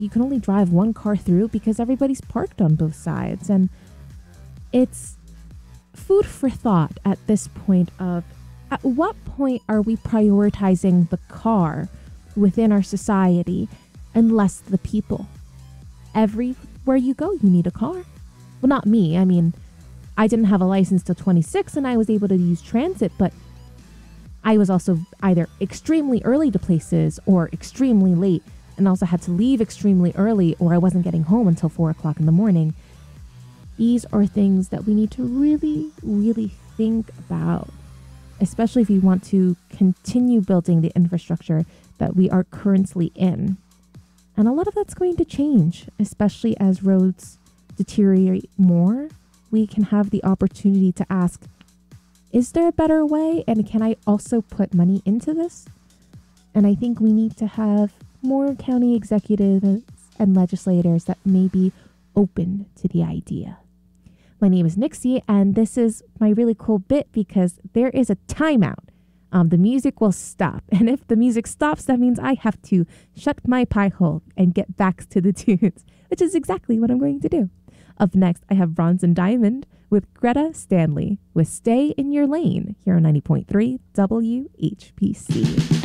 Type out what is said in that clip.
you can only drive one car through because everybody's parked on both sides. And it's food for thought at this point of, at what point are we prioritizing the car within our society and less the people? Everywhere you go, you need a car. Well, not me. I mean, I didn't have a license till 26 and I was able to use transit, but I was also either extremely early to places or extremely late, and also had to leave extremely early, or I wasn't getting home until 4 o'clock in the morning. These are things that we need to really, really think about, especially if we want to continue building the infrastructure that we are currently in. And a lot of that's going to change, especially as roads deteriorate more. We can have the opportunity to ask, is there a better way? And can I also put money into this? And I think we need to have more county executives and legislators that may be open to the idea. My name is Nixie, and this is my really cool bit because there is a timeout. The music will stop. And if the music stops, that means I have to shut my pie hole and get back to the tunes, which is exactly what I'm going to do. Up next, I have Bronze and Diamond with Greta Stanley with Stay in Your Lane here on 90.3 WHPC.